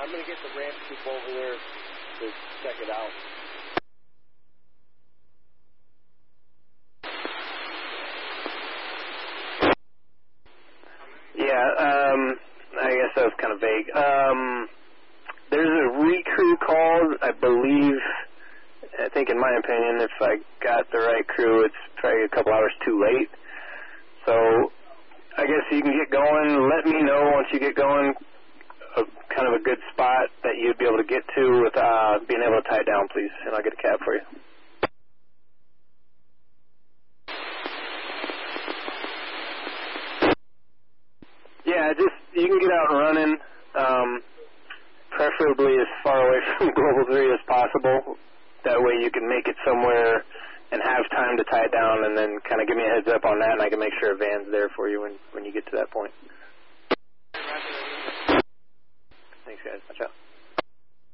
I'm going to get the ramp troop over there to check it out. Yeah, I guess that was kind of vague. There's a recrew called, I believe, I think in my opinion, if I got the right crew, it's probably a couple hours too late. So I guess you can get going. Let me know once you get going, kind of a good spot that you'd be able to get to with being able to tie it down, please, and I'll get a cab for you. Yeah, just, you can get out and running, preferably as far away from Global 3 as possible. That way you can make it somewhere and have time to tie it down, and then kind of give me a heads up on that, and I can make sure a van's there for you when you get to that point. Thanks, guys. Watch out.